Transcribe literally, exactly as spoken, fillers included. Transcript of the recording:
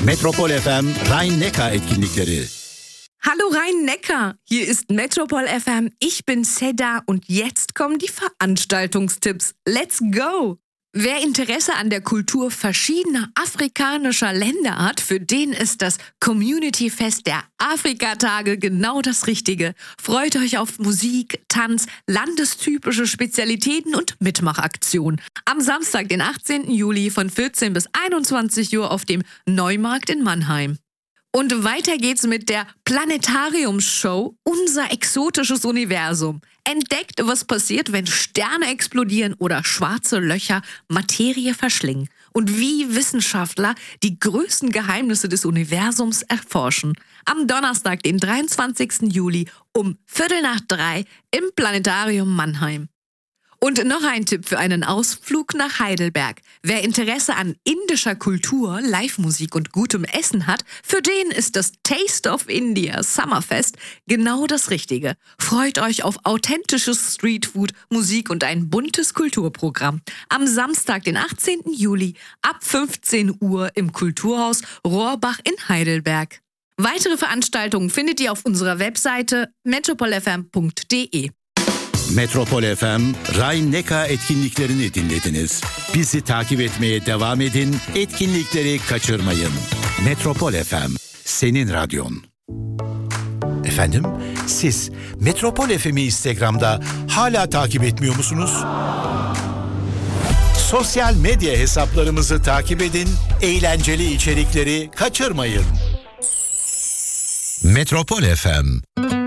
Metropol F M Rhein-Neckar etkinlikleri. Hallo Rhein-Neckar, hier ist Metropol F M, ich bin Seda und jetzt kommen die Veranstaltungstipps. Let's go! Wer Interesse an der Kultur verschiedener afrikanischer Länder hat, für den ist das Community-Fest der Afrikatage genau das Richtige. Freut euch auf Musik, Tanz, landestypische Spezialitäten und Mitmachaktionen. Am Samstag, den achtzehnten Juli von vierzehn bis einundzwanzig Uhr auf dem Neumarkt in Mannheim. Und weiter geht's mit der Planetariumsshow Unser exotisches Universum. Entdeckt, was passiert, wenn Sterne explodieren oder schwarze Löcher Materie verschlingen. Und wie Wissenschaftler die größten Geheimnisse des Universums erforschen. Am Donnerstag, den dreiundzwanzigsten Juli um Viertel nach drei im Planetarium Mannheim. Und noch ein Tipp für einen Ausflug nach Heidelberg. Wer Interesse an indischer Kultur, Live-Musik und gutem Essen hat, für den ist das Taste of India Summerfest genau das Richtige. Freut euch auf authentisches Streetfood, Musik und ein buntes Kulturprogramm. Am Samstag, den achtzehnten Juli ab fünfzehn Uhr im Kulturhaus Rohrbach in Heidelberg. Weitere Veranstaltungen findet ihr auf unserer Webseite metropol f m punkt d e. Metropol F M Rhein-Neckar etkinliklerini dinlediniz. Bizi takip etmeye devam edin, etkinlikleri kaçırmayın. Metropol F M, senin radyon. Efendim, siz Metropol F M'i Instagram'da hala takip etmiyor musunuz? Sosyal medya hesaplarımızı takip edin, eğlenceli içerikleri kaçırmayın. Metropol F M